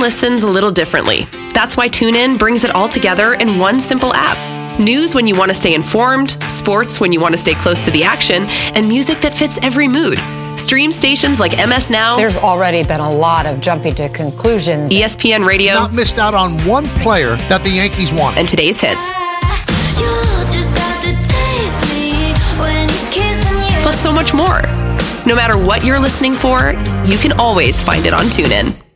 listens a little differently. That's why TuneIn brings it all together in one simple app. News when you want to stay informed, sports when you want to stay close to the action, and music that fits every mood. Stream stations like MS Now. There's already been a lot of jumping to conclusions. ESPN Radio. Not missed out on one player that the Yankees want. And today's hits. Plus so much more. No matter what you're listening for, you can always find it on TuneIn.